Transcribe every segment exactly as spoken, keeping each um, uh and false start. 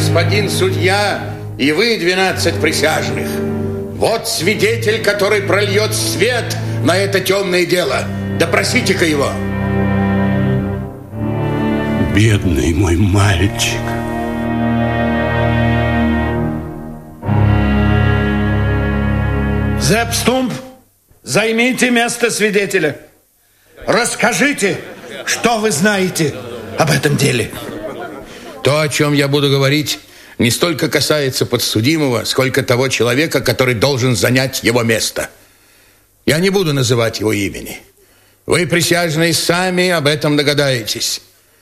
господин судья, и вы, двенадцать присяжных. Вот свидетель, который прольет свет на это темное дело. Допросите-ка его. Бедный мой мальчик. Зепп Стумп, займите место свидетеля. Расскажите, что вы знаете об этом деле. То, о чем я буду говорить, не столько касается подсудимого, сколько того человека, который должен занять его место. Я не буду называть его имени. Вы, присяжные, сами об этом догадаетесь.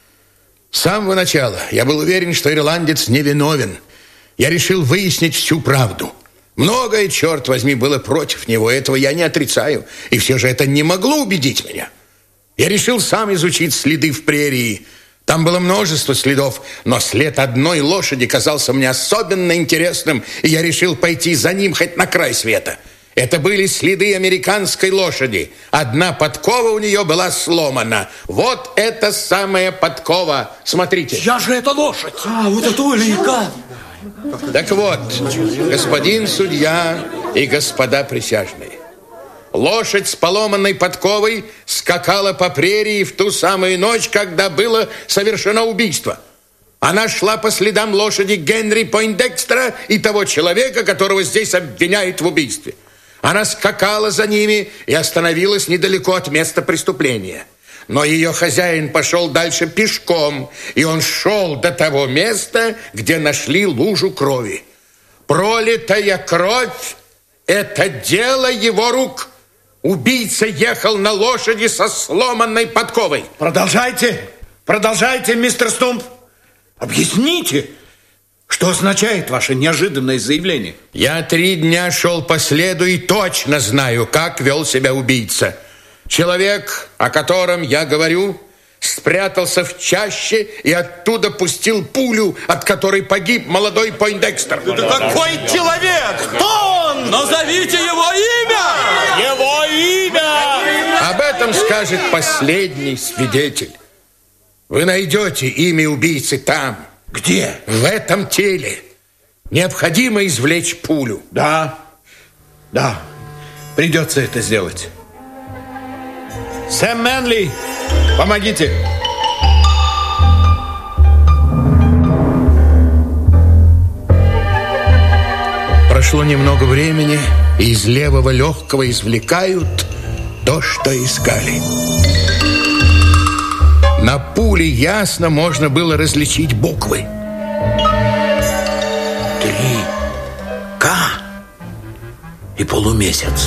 С самого начала я был уверен, что ирландец невиновен. Я решил выяснить всю правду. Многое, черт возьми, было против него, этого я не отрицаю. И все же это не могло убедить меня. Я решил сам изучить следы в прерии. Там было множество следов, но след одной лошади казался мне особенно интересным, и я решил пойти за ним хоть на край света. Это были следы американской лошади. Одна подкова у нее была сломана. Вот эта самая подкова. Смотрите. Я же это лошадь. А, вот это улика. Так вот, господин судья и господа присяжные, лошадь с поломанной подковой скакала по прерии в ту самую ночь, когда было совершено убийство. Она шла по следам лошади Генри Пойндекстера и того человека, которого здесь обвиняют в убийстве. Она скакала за ними и остановилась недалеко от места преступления. Но ее хозяин пошел дальше пешком, и он шел до того места, где нашли лужу крови. Пролитая кровь – это дело его рук. Убийца ехал на лошади со сломанной подковой. Продолжайте, продолжайте, мистер Стумп. Объясните, что означает ваше неожиданное заявление. Я три дня шел по следу и точно знаю, как вел себя убийца. Человек, о котором я говорю, спрятался в чаще и оттуда пустил пулю, от которой погиб молодой Пойндекстер. Да какой человек? Кто он? Назовите его имя! Его имя! Об этом скажет последний свидетель. Вы найдете имя убийцы там. Где? В этом теле. Необходимо извлечь пулю. Да, да, придется это сделать. Сэм Мэнли, помогите. Прошло немного времени, и из левого легкого извлекают то, что искали. На пуле ясно можно было различить буквы. Три К и полумесяц.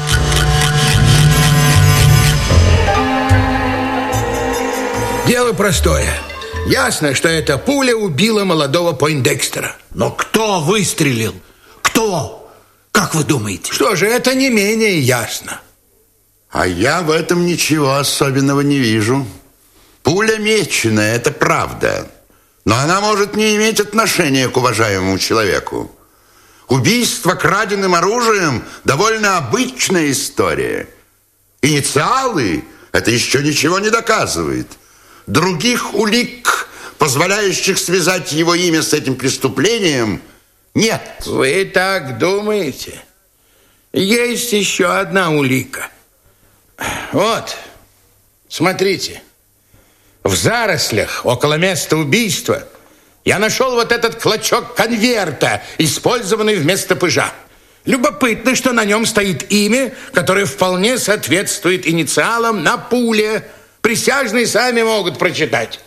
Дело простое. Ясно, что эта пуля убила молодого Пойндекстера. Но кто выстрелил? Кто? Как вы думаете? Что же, это не менее ясно. А я в этом ничего особенного не вижу. Пуля меченая, это правда. Но она может не иметь отношения к уважаемому человеку. Убийство краденым оружием – довольно обычная история. Инициалы – это еще ничего не доказывает. Других улик, позволяющих связать его имя с этим преступлением, нет. Вы так думаете? Есть еще одна улика. Вот, смотрите. В зарослях около места убийства я нашел вот этот клочок конверта, использованный вместо пыжа. Любопытно, что на нем стоит имя, которое вполне соответствует инициалам на пуле. Присяжные сами могут прочитать.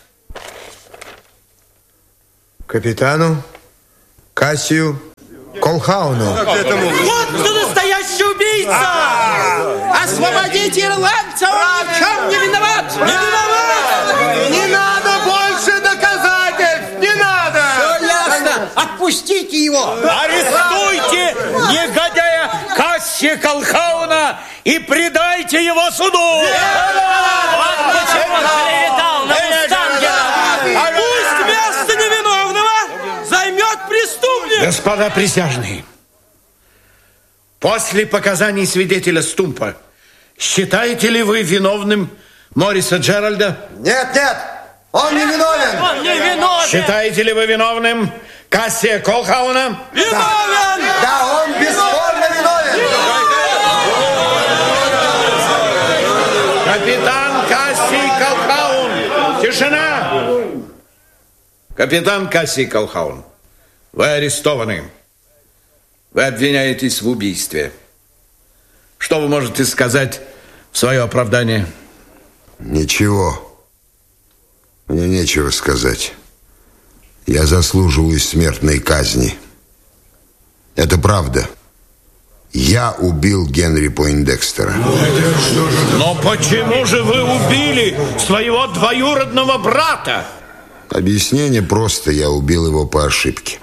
Капитану Кассию Колхауну. Вот кто настоящий убийца! Освободите ирландца, он ни в чем не виноват! Не виноват! Не надо больше доказательств! Не надо! Все ясно! Отпустите его! Арестуйте негодяя Кассия Колхауна и предайте его суду! Вот почему он прилетал на Мустангера! Пусть место невиновного займет преступник! Господа присяжные, после показаний свидетеля Стумпа, считаете ли вы виновным Морриса Джеральда? Нет, нет, он не виновен. Он не виновен! Считаете ли вы виновным Кассия Колхауна? Виновен! Да, он бесспорно виновен. Капитан Кассий Колхаун! Тишина! Капитан Кассий Колхаун, вы арестованы. Вы обвиняетесь в убийстве. Что вы можете сказать в свое оправдание? Ничего. Мне нечего сказать. Я заслуживаю смертной казни. Это правда. Я убил Генри Пойндекстера. Но почему же вы убили своего двоюродного брата? Объяснение просто. Я убил его по ошибке.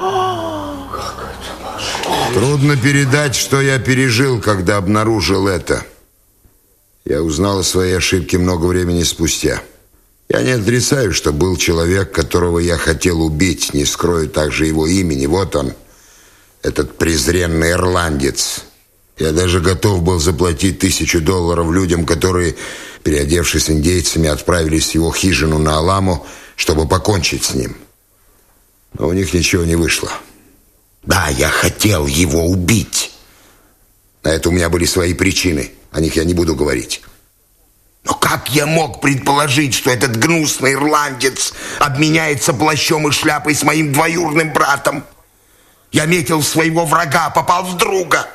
Трудно передать, что я пережил, когда обнаружил это. Я узнал о своей ошибке много времени спустя. Я не отрицаю, что был человек, которого я хотел убить. Не скрою также его имени. Вот он, этот презренный ирландец. Я даже готов был заплатить тысячу долларов людям, которые, переодевшись индейцами, отправились в его хижину на Аламо, чтобы покончить с ним. Но у них ничего не вышло. Да, я хотел его убить. На это у меня были свои причины. О них я не буду говорить. Но как я мог предположить, что этот гнусный ирландец обменяется плащом и шляпой с моим двоюродным братом? Я метил в своего врага, попал в друга.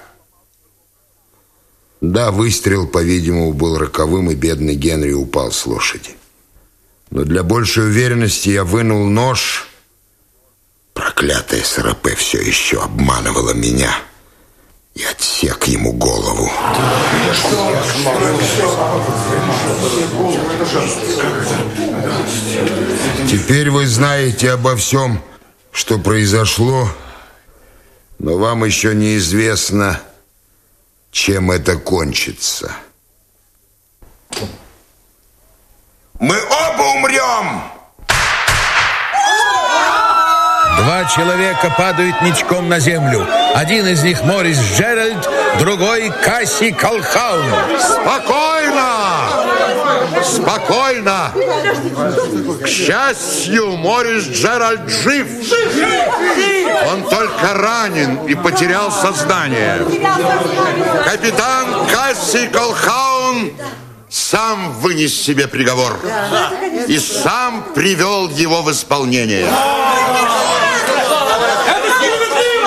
Да, выстрел, по-видимому, был роковым, и бедный Генри упал с лошади. Но для большей уверенности я вынул нож. Проклятая Сарапе все еще обманывала меня. И отсек ему голову. Теперь вы знаете обо всем, что произошло, но вам еще неизвестно, чем это кончится. Мы оба умрем! Два человека падают ничком на землю. Один из них Морис Джеральд, другой Кассий Колхаун. Спокойно! Спокойно! К счастью, Морис Джеральд жив. Он только ранен и потерял сознание. Капитан Кассий Колхаун сам вынес себе приговор и сам привел его в исполнение.